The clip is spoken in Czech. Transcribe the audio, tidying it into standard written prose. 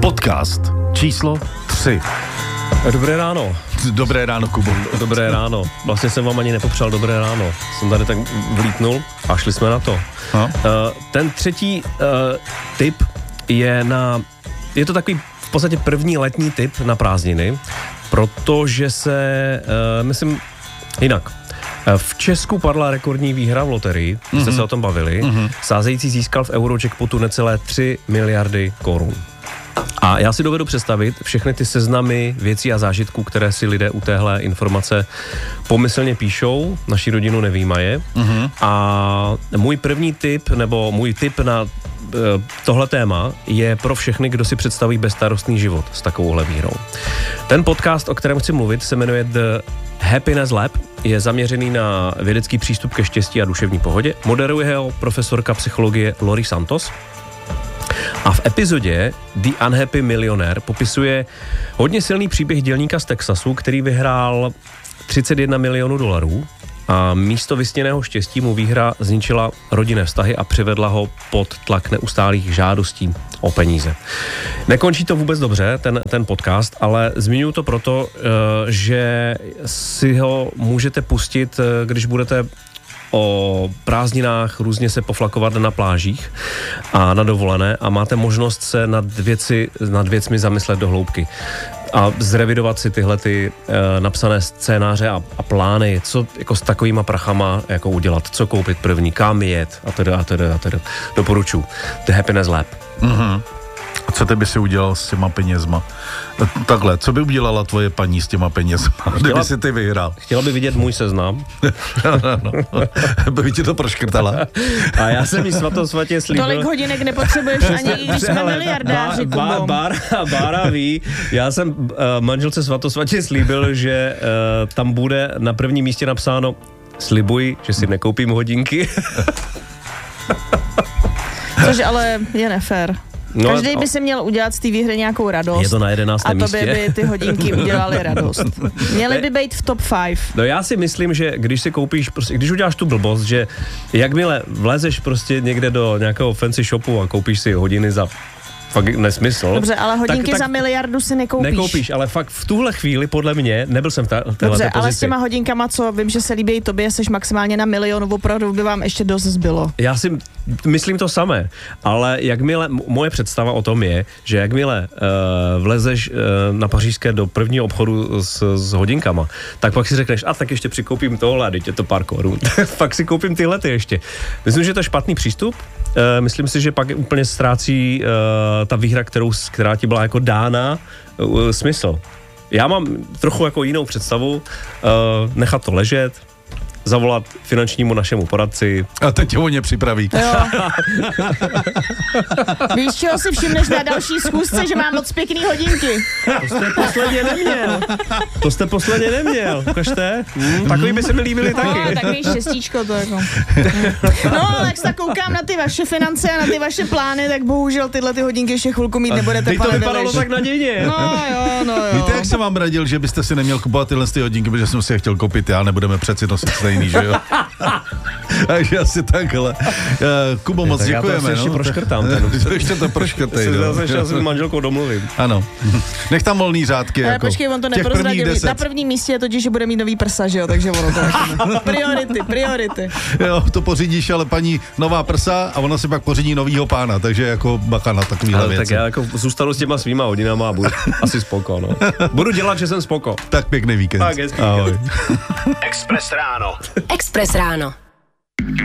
Podcast číslo 3. Dobré ráno. Dobré ráno, Kubo. Dobré ráno. Vlastně jsem vám ani nepopřál dobré ráno. Jsem tady tak vlítnul a šli jsme na to. Ten třetí tip je to takový v podstatě první letní tip na prázdniny, protože myslím jinak. V Česku padla rekordní výhra v loterii, jste se o tom bavili. Sázející získal v Eurojackpotu necelé 3 miliardy korun. A já si dovedu představit všechny ty seznamy věcí a zážitků, které si lidé u téhle informace pomyslně píšou, naši rodinu nevyjímaje. A můj první tip, nebo můj tip na tohle téma je pro všechny, kdo si představí bezstarostný život s takovouhle výhrou. Ten podcast, o kterém chci mluvit, se jmenuje The Happiness Lab, je zaměřený na vědecký přístup ke štěstí a duševní pohodě. Moderuje ho profesorka psychologie Laurie Santos. A v epizodě The Unhappy Millionaire popisuje hodně silný příběh dělníka z Texasu, který vyhrál 31 milionů dolarů a místo vysněného štěstí mu výhra zničila rodinné vztahy a přivedla ho pod tlak neustálých žádostí o peníze. Nekončí to vůbec dobře, ten podcast, ale zmiňuji to proto, že si ho můžete pustit, když budete o prázdninách různě se poflakovat na plážích a na dovolené a máte možnost se nad věcmi zamyslet do hloubky a zrevidovat si tyhle napsané scénáře a plány, co jako s takovýma prachama jako udělat, co koupit první, kam jet a teda. Doporučuji. The Happiness Lab. A co ty by si udělal s těma penězma? Takhle, co by udělala tvoje paní s těma penězma, kdyby si ty vyhrál? Chtěla by vidět můj seznam. By ti to proškrtala. A já jsem jí svatosvatě slíbil... Tolik hodinek nepotřebuješ ani, i když jsme miliardáři, Kubo. Bára ví, já jsem manželce svatosvatě slíbil, že tam bude na prvním místě napsáno slibuji, že si nekoupím hodinky. Což ale je nefér. No, každý by si měl udělat z té výhry nějakou radost. Je to na 11. místě. A tobě by ty hodinky udělaly radost. Měly by být v top 5. No já si myslím, že když si koupíš, prostě, když uděláš tu blbost, že jakmile vlezeš prostě někde do nějakého fancy shopu a koupíš si hodiny za fakt nesmysl. Dobře, ale hodinky tak za miliardu si nekoupíš. Nekoupíš, ale fakt v tuhle chvíli, podle mě, nebyl jsem v téhle Dobře, pozici. ale s těma hodinkama, co vím, že se líbí i tobě, seš maximálně na 1 milion, opravdu by vám ještě dost zbylo. Já si myslím to samé, ale moje představa o tom je, že jakmile vlezeš na Pařížské do prvního obchodu s hodinkama, tak pak si řekneš, a tak ještě přikoupím tohle, a teď je to pár korun. Pak si koupím tyhle ještě. Myslím, že to je špatný přístup. Myslím si, že pak úplně ztrácí ta výhra, která ti byla jako dána, smysl. Já mám trochu jako jinou představu, nechat to ležet, zavolat finančnímu našemu poradci. A teď tě o ně připraví. Jo. Víš, čeho si všimneš na další schůzce, že mám moc pěkný hodinky? To jste posledně neměl. Ukažte. Takový by se mi líbili taky. No, takový štěstíčko to jako. No, jak se tak koukám na ty vaše finance a na ty vaše plány, tak bohužel tyhle ty hodinky ještě chvilku mít nebudete. Teď to vypadalo tak nadějně. No jo. Víte, jak jsem vám radil, že byste si neměl kupovat tyhle hodinky, protože jsem si je chtěl koupit já, nebudeme přeci nosit stejný, že jo? Takže asi takhle. Kubo, moc děkujeme. Já to ještě proškrtám. Ještě to proškrtej. Ještě s manželkou domluvím. Ano. Nech tam volný řádky. Ale jako počkej, on to neprozradil. Na prvním místě je totiž, že bude mít nový prsa, že jo? Takže ono to priority. Jo, to pořídíš, ale paní nová prsa a ona si pak pořídí novýho pána, takže jako bacha na takovýhle věci. Tak já jako zůstanu s těma svýma hodinama a budu asi spoko, no. Budu dělat, že jsem spoko. Tak pěkný víkend. Tak hezký. Ahoj. Express ráno.